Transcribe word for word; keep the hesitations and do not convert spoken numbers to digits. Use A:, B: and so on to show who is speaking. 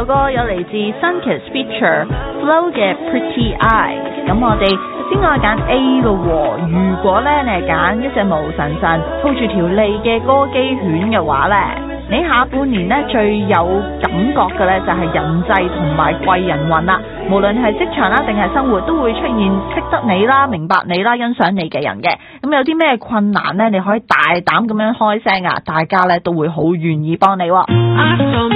A: 首歌有嚟自 Sunkist Feature Flow 嘅 Pretty Eyes， 咁我哋先愛揀 A 咯喎。如果咧你係揀一隻毛神神抱住條脷嘅歌姬犬嘅話咧，你下半年咧最有感覺嘅咧就係人際同埋貴人運啦。無論係職場啦定係生活，都會出現識得你啦、明白你啦、欣賞你嘅人嘅。咁有啲咩困難咧，你可以大膽咁樣開聲啊，大家咧都會好願意幫你喎。